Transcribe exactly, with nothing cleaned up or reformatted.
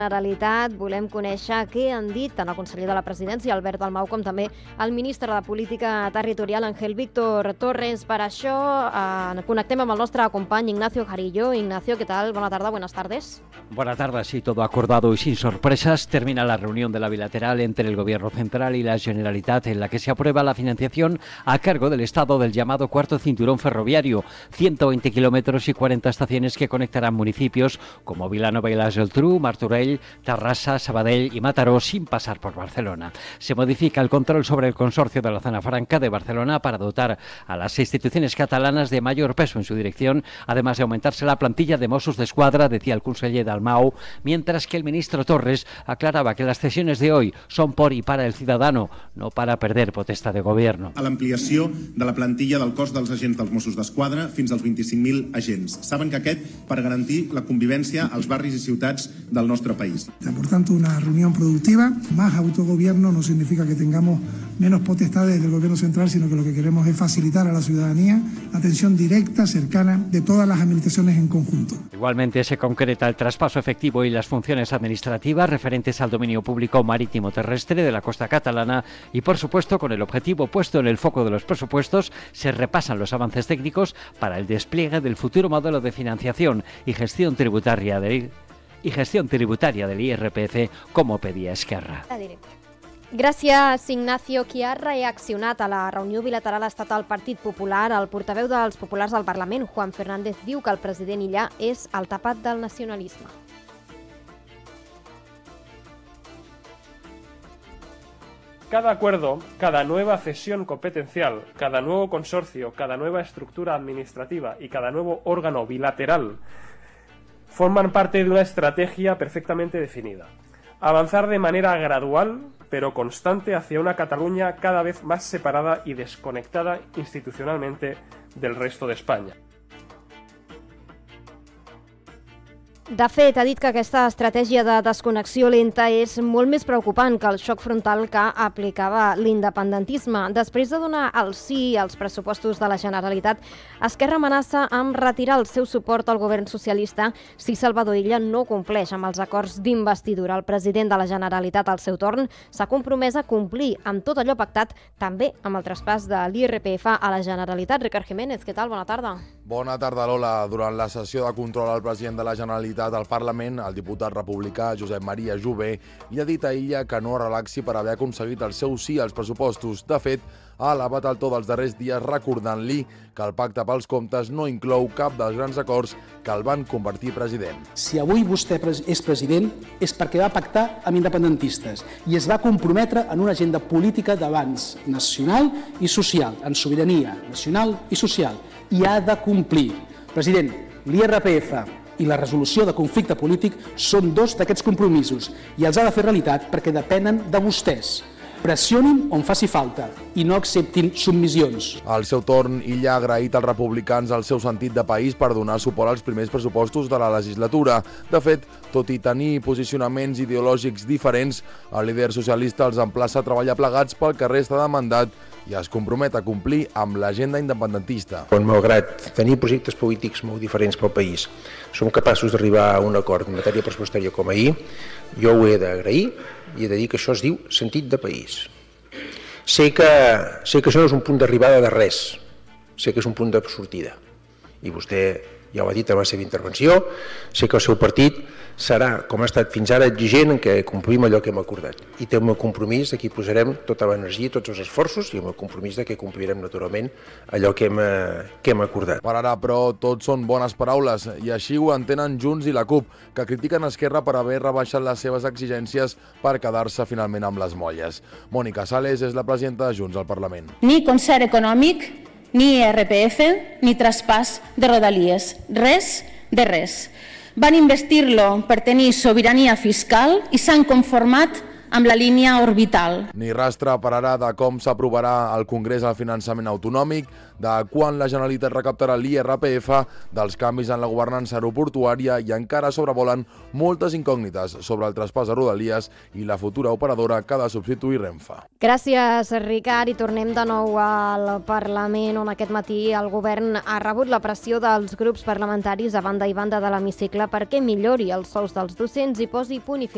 Generalitat, volem conèixer què han dit tant el conseller de la Presidència, Albert Dalmau, com també el ministre de Política Territorial, Ángel Víctor Torres. Per això eh, connectem amb el nostre company Ignacio Jarillo. Ignacio, ¿qué tal? Buena tarde, buenas tardes. Buenas tardes, sí, todo acordado y sin sorpresas. Termina la reunión de la bilateral entre el Gobierno Central y la Generalitat, en la que se aprueba la financiación a cargo del Estado del llamado cuarto cinturón ferroviario, ciento veinte kilómetros y cuarenta estaciones que conectarán municipios como Vilanova y la Geltrú, Martorell, Terrassa, Sabadell y Mataró sin pasar por Barcelona. Se modifica el control sobre el consorcio de la Zona Franca de Barcelona para dotar a las instituciones catalanas de mayor peso en su dirección, además de aumentarse la plantilla de Mossos d'Esquadra, decía el conseller Dalmau, mientras que el ministro Torres aclaraba que las cesiones de hoy son por y para el ciudadano, no para perder potestad de gobierno. A l'ampliació de la plantilla del cos dels agents dels Mossos d'Esquadra fins als vint-i-cinc mil agents. Saben que aquest per garantir la convivència als barris i ciutats del nostre país. Por tanto, una reunión productiva. Más autogobierno no significa que tengamos menos potestades del gobierno central, sino que lo que queremos es facilitar a la ciudadanía atención directa, cercana, de todas las administraciones en conjunto. Igualmente se concreta el traspaso efectivo y las funciones administrativas referentes al dominio público marítimo terrestre de la costa catalana y, por supuesto, con el objetivo puesto en el foco de los presupuestos, se repasan los avances técnicos para el despliegue del futuro modelo de financiación y gestión tributaria del y gestión tributaria del I R P F, como pedía Esquerra. Gràcies, Ignacio. Qui ha reaccionat a la reunió bilateral ha estat el Partit Popular. El portaveu dels populars al Parlament, Juan Fernández, diu que el president Illa és el tapat del nacionalisme. Cada acuerdo, cada nueva cesión competencial, cada nuevo consorcio, cada nueva estructura administrativa y cada nuevo órgano bilateral forman parte de una estrategia perfectamente definida. Avanzar de manera gradual, pero constante, hacia una Cataluña cada vez más separada y desconectada institucionalmente del resto de España. De fet, ha dit que aquesta estratègia de desconnexió lenta és molt més preocupant que el xoc frontal que aplicava l'independentisme. Després de donar el sí als pressupostos de la Generalitat, Esquerra amenaça amb retirar el seu suport al govern socialista si Salvador Illa no compleix amb els acords d'investidura. El president de la Generalitat, al seu torn, s'ha compromès a complir amb tot allò pactat, també amb el traspàs de l'I R P F a la Generalitat. Ricard Jiménez, què tal? Bona tarda. Bona tarda, Lola. Durant la sessió de control al president de la Generalitat al Parlament, el diputat republicà Josep Maria Jové li ha dit a Illa que no relaxi per haver aconseguit el seu sí als pressupostos. De fet, ha elevat el to dels darrers dies recordant-li que el pacte pels comptes no inclou cap dels grans acords que el van convertir president. Si avui vostè és president és perquè va pactar amb independentistes i es va comprometre en una agenda política d'abans nacional i social, en sobirania nacional i social, i ha de complir. President, l'I R P F i la resolució de conflicte polític són dos d'aquests compromisos i els ha de fer realitat perquè depenen de vostès. Pressionin on faci falta i no acceptin submissions. Al seu torn, Illa ha agraït als republicans el seu sentit de país per donar suport als primers pressupostos de la legislatura. De fet, tot i tenir posicionaments ideològics diferents, el líder socialista els emplaça a treballar plegats pel que resta de mandat i es compromet a complir amb l'agenda independentista. Malgrat tenir projectes polítics molt diferents pel país, som capaços d'arribar a un acord en matèria pressupostària com ahir. Jo ho he d'agrair i he de dir que això es diu sentit de país. Sé que, sé que això no és un punt d'arribada de res, sé que és un punt de sortida. I vostè ja ho ha dit en la seva intervenció, sé que el seu partit serà, com ha estat fins ara, exigent en què complim allò que hem acordat. I té el meu compromís de que hi posarem tota l'energia, tots els esforços, i el meu compromís de que complirem naturalment allò que hem, que hem acordat. Per ara, però, tot són bones paraules, i així ho entenen Junts i la CUP, que critiquen Esquerra per haver rebaixat les seves exigències per quedar-se finalment amb les molles. Mònica Sales és la presidenta de Junts al Parlament. Ni concert econòmic, ni I R P F, ni traspàs de rodalies. Res de res. Van investir-lo per tenir sobirania fiscal i s'han conformat amb la línia orbital. Ni rastre per ara de com s'aprovarà al Congrés el finançament autonòmic, de quan la Generalitat recaptarà l'I R P F, dels canvis en la governança aeroportuària i encara sobrevolen moltes incògnites sobre el traspàs de Rodalies i la futura operadora que ha de substituir Renfe. Gràcies, Ricard. I tornem de nou al Parlament, on aquest matí el govern ha rebut la pressió dels grups parlamentaris a banda i banda de l'hemicicle perquè millori els sous dels docents i posi punt i final